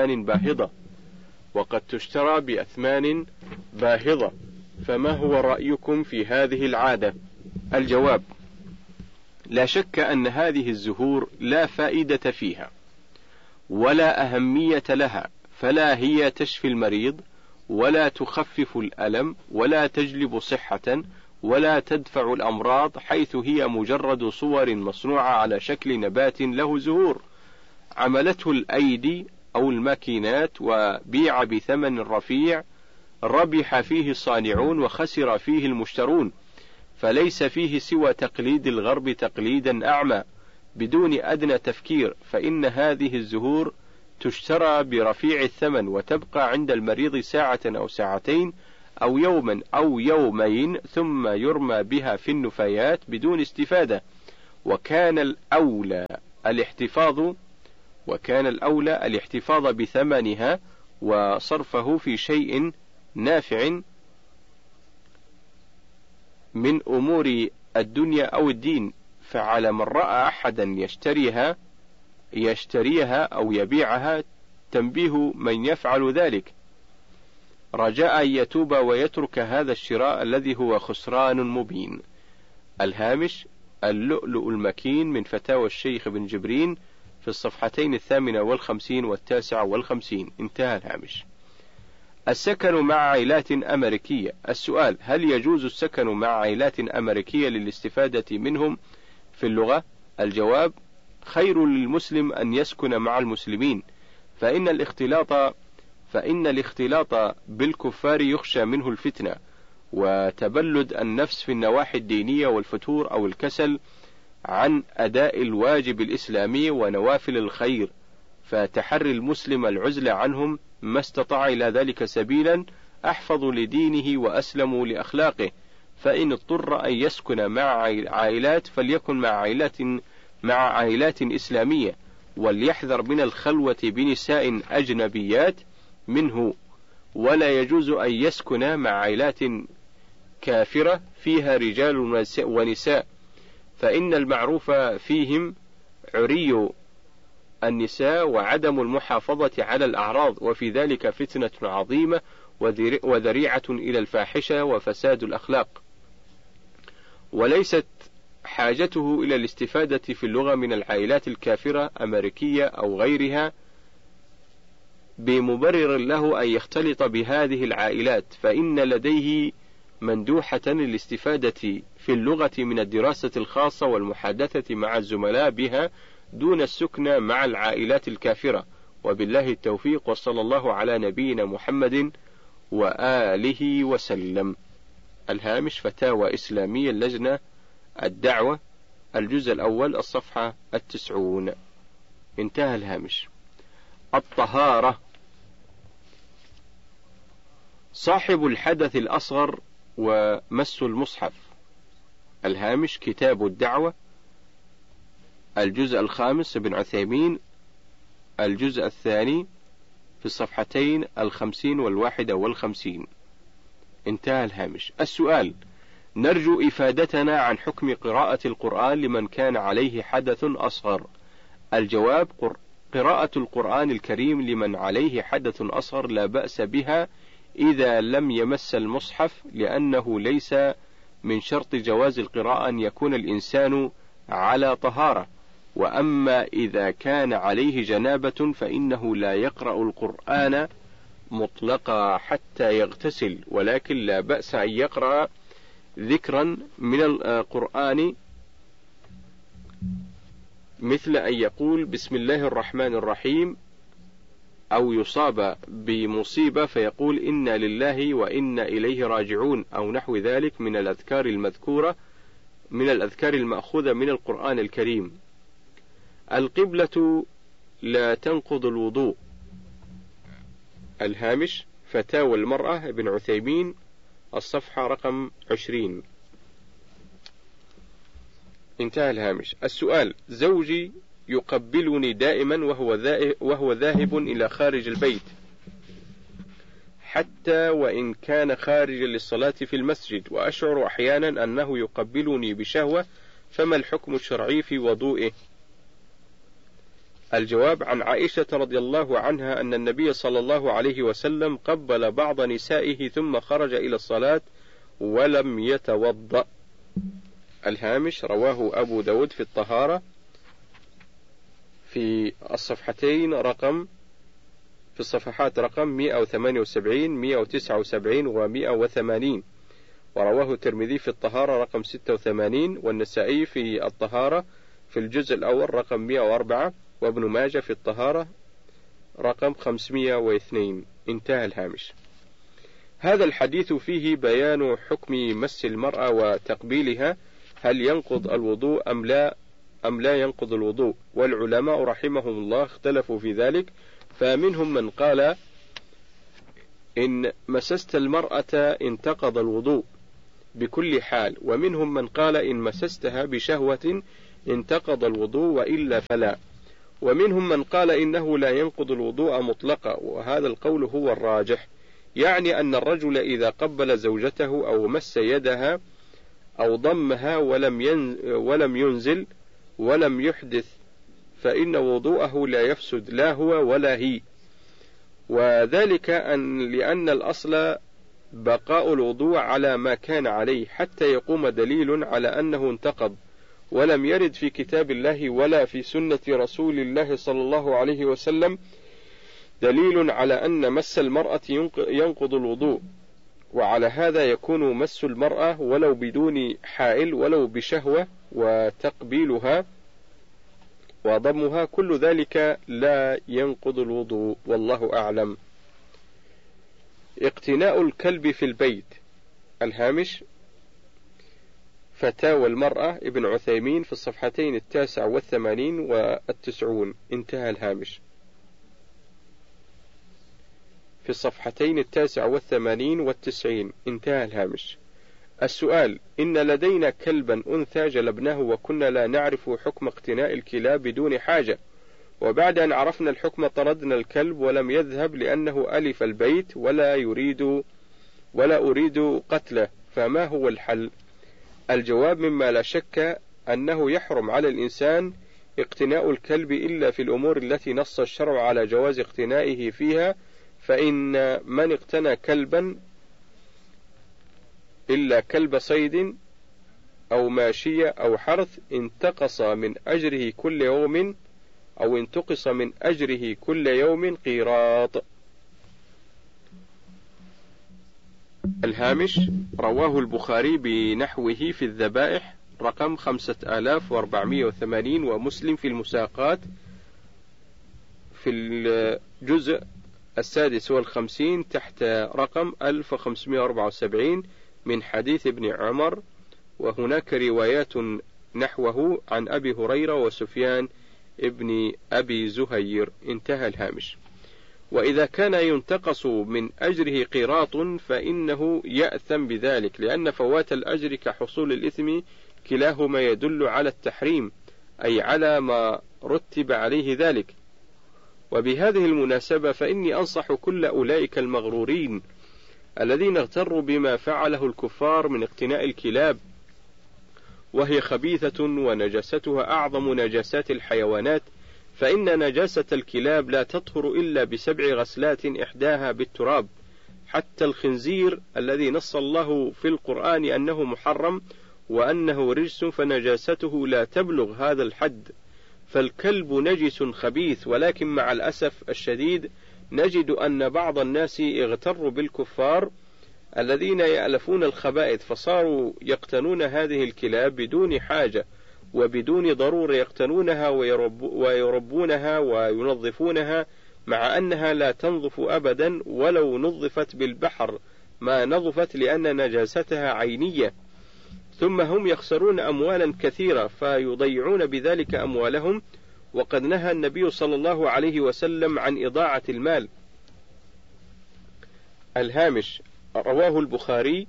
Speaker 1: بأثمان باهظة، فما هو رأيكم في هذه العادة؟ الجواب: لا شك أن هذه الزهور لا فائدة فيها ولا أهمية لها، فلا هي تشفي المريض ولا تخفف الألم ولا تجلب صحة ولا تدفع الأمراض، حيث هي مجرد صور مصنوعة على شكل نبات له زهور عملته الأيدي أو الماكينات، وبيع بثمن رفيع ربح فيه الصانعون وخسر فيه المشترون، فليس فيه سوى تقليد الغرب تقليدا أعمى بدون أدنى تفكير، فإن هذه الزهور تشترى برفيع الثمن وتبقى عند المريض ساعة أو ساعتين، أو يوما أو يومين ثم يرمى بها في النفايات بدون استفادة، وكان الأولى الاحتفاظ بثمنها وصرفه في شيء نافع من أمور الدنيا أو الدين. فعلى من رأى أحدا يشتريها أو يبيعها تنبيه من يفعل ذلك، رجاء أن يتوب ويترك هذا الشراء الذي هو خسران مبين. الهامش: اللؤلؤ المكين من فتاوى الشيخ بن جبرين في الصفحتين 58 و59. انتهى الهامش. السكن مع عائلات أمريكية. السؤال: هل يجوز السكن مع عائلات أمريكية للاستفادة منهم في اللغة؟ الجواب: خير للمسلم أن يسكن مع المسلمين، فإن الاختلاط بالكفار يخشى منه الفتنة وتبلد النفس في النواحي الدينية والفتور أو الكسل عن أداء الواجب الإسلامي ونوافل الخير، فتحري المسلم العزلة عنهم ما استطاع إلى ذلك سبيلا أحفظ لدينه وأسلم لأخلاقه. فإن اضطر أن يسكن مع عائلات فليكن مع عائلات إسلامية، وليحذر من الخلوة بنساء أجنبيات منه، ولا يجوز أن يسكن مع عائلات كافرة فيها رجال ونساء، فإن المعروف فيهم عري النساء وعدم المحافظة على الأعراض، وفي ذلك فتنة عظيمة وذريعة إلى الفاحشة وفساد الأخلاق. وليست حاجته إلى الاستفادة في اللغة من العائلات الكافرة أمريكية أو غيرها بمبرر له أن يختلط بهذه العائلات، فإن لديه مندوحة للاستفادة في اللغة من الدراسة الخاصة والمحادثة مع الزملاء بها دون السكن مع العائلات الكافرة. وبالله التوفيق، وصلى الله على نبينا محمد وآله وسلم. الهامش: فتاوى إسلامية اللجنة الدعوة، الجزء الأول، الصفحة 90. انتهى الهامش. الطهارة. صاحب الحدث الأصغر ومس المصحف. الهامش: كتاب الدعوة، الجزء الخامس، ابن عثيمين، الجزء الثاني، في الصفحتين 50 و51. انتهى الهامش. السؤال: نرجو إفادتنا عن حكم قراءة القرآن لمن كان عليه حدث أصغر. الجواب: قراءة القرآن الكريم لمن عليه حدث أصغر لا بأس بها إذا لم يمس المصحف، لأنه ليس من شرط جواز القراءة أن يكون الإنسان على طهارة. وأما إذا كان عليه جنابة فإنه لا يقرأ القرآن مطلقا حتى يغتسل، ولكن لا بأس أن يقرأ ذكرا من القرآن، مثل أن يقول بسم الله الرحمن الرحيم، أو يصاب بمصيبة فيقول إنا لله وإنا إليه راجعون، أو نحو ذلك من الأذكار المذكورة من الأذكار المأخوذة من القرآن الكريم. القبلة لا تنقض الوضوء. الهامش: فتاوى المرأة، ابن عثيمين، الصفحة رقم 20. انتهى الهامش. السؤال: زوجي يقبلني دائما وهو ذاهب إلى خارج البيت، حتى وإن كان خارجا للصلاة في المسجد، وأشعر أحيانا أنه يقبلني بشهوة، فما الحكم الشرعي في وضوئه؟ الجواب: عن عائشة رضي الله عنها أن النبي صلى الله عليه وسلم قبل بعض نسائه ثم خرج إلى الصلاة ولم يتوضأ. الهامش: رواه أبو داود في الطهارة في الصفحات رقم 178 179 و180، ورواه الترمذي في الطهارة رقم 86، والنسائي في الطهارة في الجزء الأول رقم 104، وابن ماجه في الطهارة رقم 502. انتهى الهامش. هذا الحديث فيه بيان حكم مس المرأة وتقبيلها، هل ينقض الوضوء أم لا ينقض الوضوء؟ والعلماء رحمهم الله اختلفوا في ذلك، فمنهم من قال إن مسست المرأة انتقض الوضوء بكل حال، ومنهم من قال إن مسستها بشهوة انتقض الوضوء وإلا فلا، ومنهم من قال إنه لا ينقض الوضوء مطلقا، وهذا القول هو الراجح، يعني أن الرجل إذا قبل زوجته أو مس يدها أو ضمها ولم ينزل ولم يحدث فإن وضوءه لا يفسد لا هو ولا هي، وذلك لأن الأصل بقاء الوضوء على ما كان عليه حتى يقوم دليل على أنه انتقض، ولم يرد في كتاب الله ولا في سنة رسول الله صلى الله عليه وسلم دليل على أن مس المرأة ينقض الوضوء، وعلى هذا يكون مس المرأة ولو بدون حائل ولو بشهوة وتقبيلها وضمها كل ذلك لا ينقض الوضوء، والله أعلم. اقتناء الكلب في البيت. الهامش: فتاوى المرأة ابن عثيمين في الصفحتين 89 و90. انتهى الهامش. في الصفحتين 89 و90. انتهى الهامش. السؤال: إن لدينا كلبا أنثى جلبناه وكنا لا نعرف حكم اقتناء الكلاب بدون حاجة، وبعد أن عرفنا الحكم طردنا الكلب ولم يذهب لأنه ألف البيت ولا أريد قتله، فما هو الحل؟ الجواب: مما لا شك أنه يحرم على الإنسان اقتناء الكلب إلا في الأمور التي نص الشرع على جواز اقتنائه فيها، فإن من اقتنى كلبا إلا كلب صيد أو ماشية أو حرث انتقص من أجره كل يوم قيراط. الهامش: رواه البخاري بنحوه في الذبائح رقم 5480، ومسلم في المساقات في الجزء 56 تحت رقم 1574 من حديث ابن عمر، وهناك روايات نحوه عن أبي هريرة وسفيان ابن أبي زهير. انتهى الهامش. وإذا كان ينتقص من أجره قيراط فإنه يأثم بذلك، لأن فوات الأجر كحصول الإثم كلاهما يدل على التحريم، أي على ما رتب عليه ذلك. وبهذه المناسبة فإني أنصح كل أولئك المغرورين الذين اغتروا بما فعله الكفار من اقتناء الكلاب، وهي خبيثة ونجاستها أعظم نجاسات الحيوانات، فإن نجاسة الكلاب لا تطهر إلا ب7 غسلات إحداها بالتراب، حتى الخنزير الذي نص الله في القرآن أنه محرم وأنه رجس فنجاسته لا تبلغ هذا الحد. فالكلب نجس خبيث، ولكن مع الأسف الشديد نجد أن بعض الناس اغتروا بالكفار الذين يألفون الخبائث، فصاروا يقتنون هذه الكلاب بدون حاجة وبدون ضرورة، يقتنونها ويربونها وينظفونها، مع أنها لا تنظف أبدا، ولو نظفت بالبحر ما نظفت لأن نجاستها عينية، ثم هم يخسرون أموالا كثيرة فيضيعون بذلك أموالهم، وقد نهى النبي صلى الله عليه وسلم عن إضاعة المال. الهامش: رواه البخاري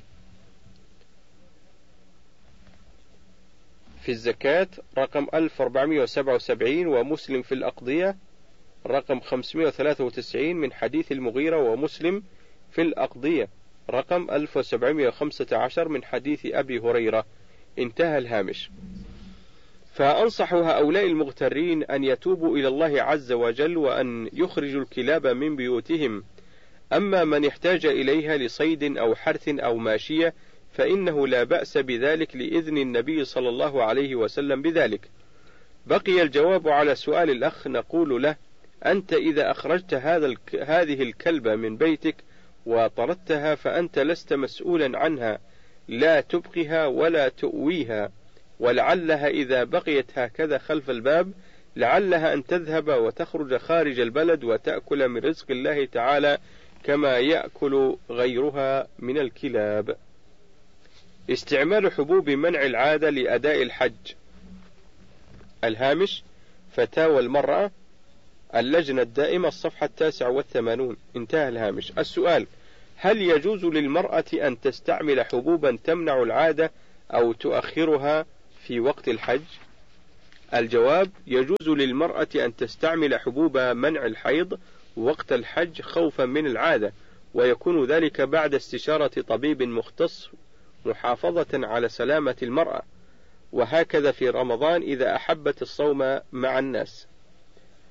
Speaker 1: في الزكاة رقم 1477، ومسلم في الأقضية رقم 593 من حديث المغيرة، ومسلم في الأقضية رقم 1715 من حديث أبي هريرة. انتهى الهامش. فأنصح هؤلاء المغترين أن يتوبوا إلى الله عز وجل وأن يخرجوا الكلاب من بيوتهم، أما من احتاج إليها لصيد أو حرث أو ماشية فإنه لا بأس بذلك لإذن النبي صلى الله عليه وسلم بذلك. بقي الجواب على سؤال الأخ، نقول له: أنت إذا أخرجت هذه الكلبة من بيتك وطردتها فأنت لست مسؤولا عنها، لا تبقها ولا تؤويها، ولعلها إذا بقيت هكذا خلف الباب لعلها أن تذهب وتخرج خارج البلد وتأكل من رزق الله تعالى كما يأكل غيرها من الكلاب. استعمال حبوب منع العادة لأداء الحج. الهامش: فتاوى المرأة اللجنة الدائمة الصفحة 89. انتهى الهامش. السؤال: هل يجوز للمرأة أن تستعمل حبوبا تمنع العادة أو تؤخرها في وقت الحج؟ الجواب: يجوز للمرأة أن تستعمل حبوب منع الحيض وقت الحج خوفا من العادة، ويكون ذلك بعد استشارة طبيب مختص محافظة على سلامة المرأة، وهكذا في رمضان إذا أحبت الصوم مع الناس.